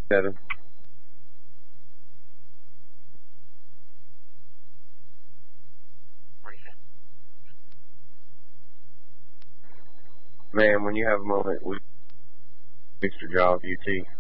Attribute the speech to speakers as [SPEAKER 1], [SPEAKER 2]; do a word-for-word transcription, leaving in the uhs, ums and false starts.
[SPEAKER 1] Seven. Man, when you have a moment, we fixed your job, U T.